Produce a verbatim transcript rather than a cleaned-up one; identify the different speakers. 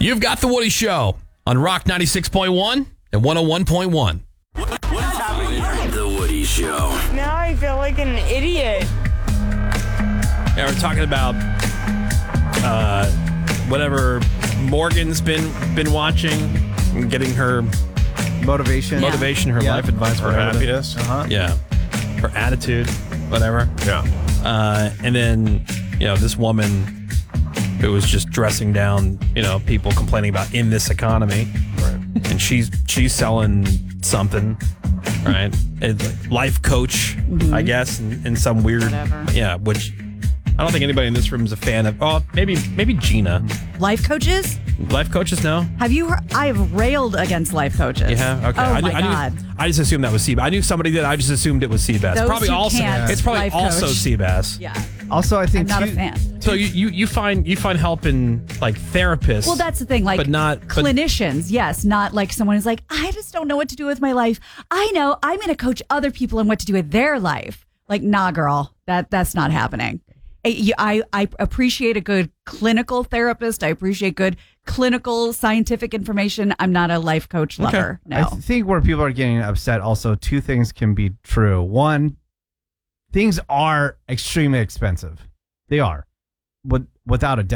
Speaker 1: You've got The Woody Show on Rock ninety-six point one and one oh one point one.
Speaker 2: What's happening? The Woody Show.
Speaker 3: Now I feel like an idiot.
Speaker 1: Yeah, we're talking about uh, whatever Morgan's been been watching and getting her
Speaker 4: Motivation.
Speaker 1: motivation, her
Speaker 4: Yeah.
Speaker 1: life advice,
Speaker 5: Or
Speaker 1: whatever.
Speaker 5: happiness.
Speaker 4: Uh-huh.
Speaker 1: Yeah. Her attitude, whatever.
Speaker 5: Yeah.
Speaker 1: Uh, and then, you know, this woman who was just dressing down, you know, people complaining about in this economy.
Speaker 5: Right.
Speaker 1: And she's she's selling something, right? It's like life coach, I guess, in, in some weird,
Speaker 6: Whatever.
Speaker 1: yeah. Which I don't think anybody in this room is a fan of. Oh, maybe maybe Gina.
Speaker 6: Life coaches?
Speaker 1: Life coaches, no.
Speaker 6: Have you heard? I have railed against life coaches.
Speaker 1: Yeah, okay.
Speaker 6: Oh
Speaker 1: I,
Speaker 6: my
Speaker 1: I,
Speaker 6: God.
Speaker 1: Knew, I just assumed that was Seabass. I knew somebody that I just assumed it was Seabass.
Speaker 6: Those
Speaker 1: Probably
Speaker 6: who
Speaker 1: also,
Speaker 6: can't
Speaker 1: it's probably
Speaker 6: life
Speaker 1: also
Speaker 6: coach.
Speaker 1: Seabass.
Speaker 6: Yeah.
Speaker 4: Also, I
Speaker 6: I'm
Speaker 4: think
Speaker 6: not a
Speaker 4: too-
Speaker 6: fan.
Speaker 1: So you, you you find you find help in like therapists.
Speaker 6: Well, that's the thing. Like
Speaker 1: but not but-
Speaker 6: clinicians, yes, not like someone who's like, I just don't know what to do with my life. I know I'm going to coach other people on what to do with their life. Like, nah, girl, that that's not happening. I, you- I I appreciate a good clinical therapist. I appreciate good clinical scientific information. I'm not a life coach lover.
Speaker 4: I
Speaker 6: No.
Speaker 4: think where people are getting upset, also, two things can be true. One, things are extremely expensive. They are, but without a doubt.